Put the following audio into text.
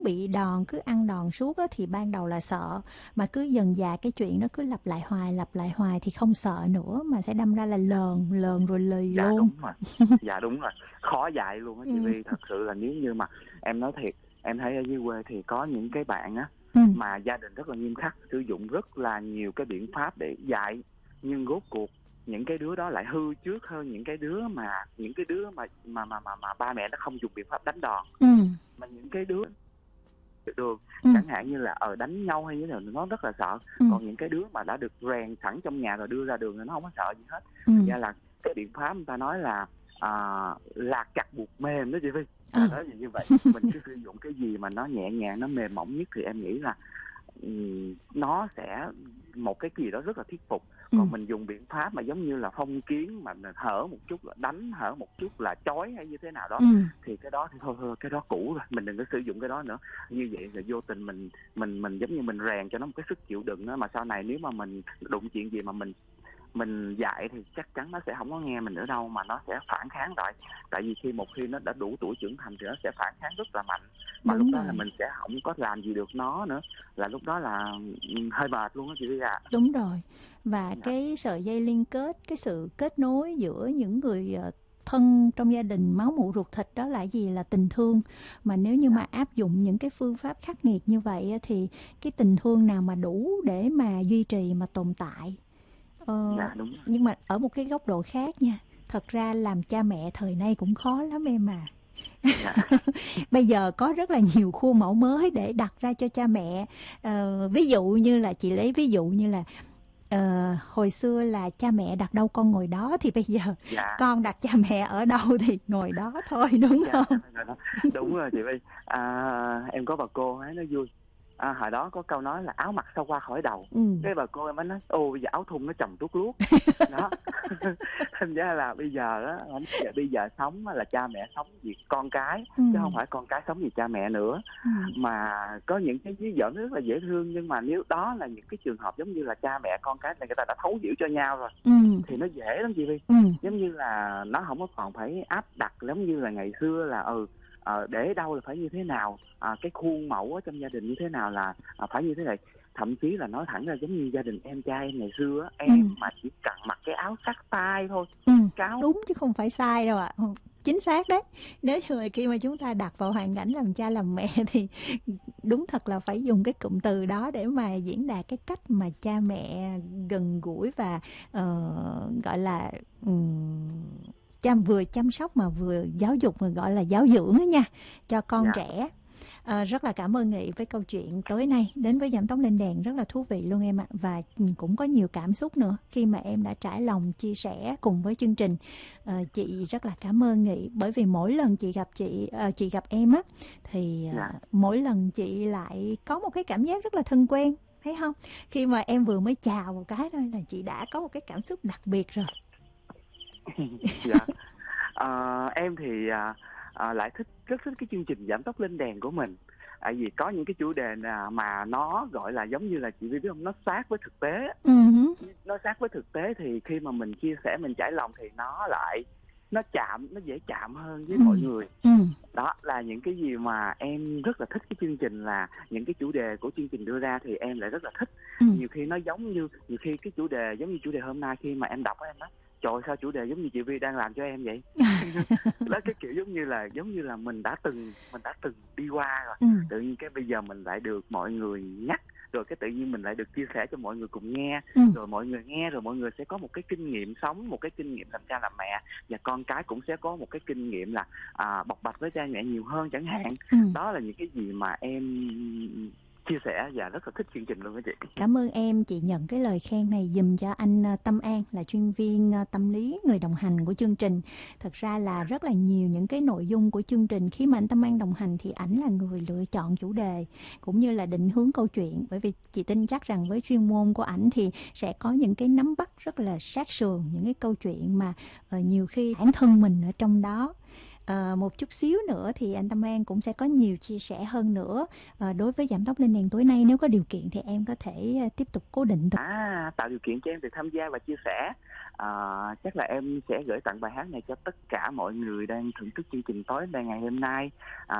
bị đòn, cứ ăn đòn suốt á, thì ban đầu là sợ, mà cứ dần dà cái chuyện đó cứ lặp lại hoài thì không sợ nữa, mà sẽ đâm ra là lờn rồi lì Dạ luôn. đúng rồi, dạ đúng rồi, khó dạy luôn á chị Ừ. Vi. Thật sự là nếu như mà em nói thiệt, em thấy ở dưới quê thì có những cái bạn á Ừ. mà gia đình rất là nghiêm khắc, sử dụng rất là nhiều cái biện pháp để dạy, nhưng rốt cuộc những cái đứa đó lại hư trước hơn những cái đứa mà ba mẹ nó không dùng biện pháp đánh đòn, Ừ. mà những cái đứa được, Ừ. chẳng hạn như là đánh nhau hay như thế nào nó rất là sợ. Ừ. Còn những cái đứa mà đã được rèn sẵn trong nhà rồi đưa ra đường thì nó không có sợ gì hết. Ừ. Thành ra là cái biện pháp người ta nói là lạc chặt buộc mềm đó chị Vi, là nói gì như vậy. Mình cứ sử dụng cái gì mà nó nhẹ nhàng, nó mềm mỏng nhất thì em nghĩ là nó sẽ một cái gì đó rất là thuyết phục. Ừ. Còn mình dùng biện pháp mà giống như là phong kiến, mà hở một chút là đánh, hở một chút là chói hay như thế nào đó, Ừ. thì cái đó thì thôi, cái đó cũ rồi, mình đừng có sử dụng cái đó nữa. Như vậy là vô tình mình giống như mình rèn cho nó một cái sức chịu đựng đó, mà sau này nếu mà mình đụng chuyện gì mà mình dạy thì chắc chắn nó sẽ không có nghe mình nữa đâu, mà nó sẽ phản kháng lại. Tại vì một khi nó đã đủ tuổi trưởng thành thì nó sẽ phản kháng rất là mạnh, mà lúc Đúng đó là rồi. mình sẽ không có làm gì được nó nữa, là lúc đó là hơi mệt luôn á chị Vy ạ. Đúng rồi. Và Dạ. cái sợi dây liên kết, cái sự kết nối giữa những người thân trong gia đình máu mủ ruột thịt đó là gì? Là tình thương. Mà nếu như mà áp dụng những cái phương pháp khắc nghiệt như vậy thì cái tình thương nào mà đủ để mà duy trì, mà tồn tại. Dạ đúng rồi. Nhưng mà ở một cái góc độ khác nha, thật ra làm cha mẹ thời nay cũng khó lắm em à. Dạ. Bây giờ có rất là nhiều khuôn mẫu mới để đặt ra cho cha mẹ. Ví dụ như là chị lấy ví dụ như là hồi xưa là cha mẹ đặt đâu con ngồi đó, thì bây giờ Dạ. con đặt cha mẹ ở đâu thì ngồi đó thôi, đúng Dạ không? đúng rồi chị Vy. Em có bà cô ấy nói vui, hồi đó có câu nói là áo mặc sao qua khỏi đầu. Ừ. Cái bà cô em mới nói bây giờ áo thun nó chồng tuốt luốt đó. Thành ra là bây giờ đó, bây giờ sống là cha mẹ sống vì con cái, Ừ. chứ không phải con cái sống vì cha mẹ nữa. Ừ. Mà có những cái ví dụ rất là dễ thương, nhưng mà nếu đó là những cái trường hợp giống như là cha mẹ con cái này người ta đã thấu hiểu cho nhau rồi, Ừ. thì nó dễ lắm chị Vi. Ừ. Giống như là nó không có còn phải áp đặt giống như là ngày xưa là để đâu là phải như thế nào, cái khuôn mẫu ở trong gia đình như thế nào là phải như thế này. Thậm chí là nói thẳng ra giống như gia đình em trai em ngày xưa á, Ừ. em mà chỉ cần mặc cái áo sát tay thôi, Ừ. cáo Đúng chứ không phải sai đâu ạ. Chính xác đấy. Nếu như mà khi mà chúng ta đặt vào hoàn cảnh làm cha làm mẹ thì đúng thật là phải dùng cái cụm từ đó để mà diễn đạt cái cách mà cha mẹ gần gũi và gọi là vừa chăm sóc mà vừa giáo dục, mà gọi là giáo dưỡng đó nha, cho con dạ. trẻ. Rất là cảm ơn Nghị với câu chuyện tối nay đến với Giảm Tốc Lên Đèn, rất là thú vị luôn em ạ. Và cũng có nhiều cảm xúc nữa khi mà em đã trải lòng chia sẻ cùng với chương trình. Chị rất là cảm ơn Nghị, bởi vì mỗi lần chị gặp em á thì Dạ. mỗi lần chị lại có một cái cảm giác rất là thân quen, thấy không? Khi mà em vừa mới chào một cái thôi là chị đã có một cái cảm xúc đặc biệt rồi. Dạ. Em thì lại rất thích cái chương trình Giảm Tốc Lên Đèn của mình, tại vì có những cái chủ đề mà nó gọi là giống như là chị biết không, nó sát với thực tế. Nó sát với thực tế thì khi mà mình chia sẻ, mình trải lòng thì nó dễ chạm hơn với mọi người. Đó là những cái gì mà em rất là thích cái chương trình, là những cái chủ đề của chương trình đưa ra thì em lại rất là thích. Nhiều khi cái chủ đề giống như chủ đề hôm nay, khi mà em đọc em nói trời, sao chủ đề giống như chị Vi đang làm cho em vậy. Đó, cái kiểu giống như là mình đã từng đi qua rồi. Tự nhiên cái bây giờ mình lại được mọi người nhắc, rồi cái tự nhiên mình lại được chia sẻ cho mọi người cùng nghe. Rồi mọi người nghe rồi mọi người sẽ có một cái kinh nghiệm sống, một cái kinh nghiệm làm cha làm mẹ, và con cái cũng sẽ có một cái kinh nghiệm là bộc bạch với cha mẹ nhiều hơn chẳng hạn. Đó là những cái gì mà em chia sẻ và rất là thích chương trình luôn đó chị. Cảm ơn em. Chị nhận cái lời khen này dùm cho anh Tâm An, là chuyên viên tâm lý, người đồng hành của chương trình. Thật ra là rất là nhiều những cái nội dung của chương trình, khi mà anh Tâm An đồng hành thì ảnh là người lựa chọn chủ đề cũng như là định hướng câu chuyện, bởi vì chị tin chắc rằng với chuyên môn của ảnh thì sẽ có những cái nắm bắt rất là sát sườn, những cái câu chuyện mà nhiều khi bản thân mình ở trong đó. Một chút xíu nữa thì anh Tâm An cũng sẽ có nhiều chia sẻ hơn nữa. Đối với Giảm Tốc Lên Đèn tối nay, nếu có điều kiện thì em có thể tiếp tục cố định. Tạo điều kiện cho em được tham gia và chia sẻ. Chắc là em sẽ gửi tặng bài hát này cho tất cả mọi người đang thưởng thức chương trình tối nay ngày hôm nay.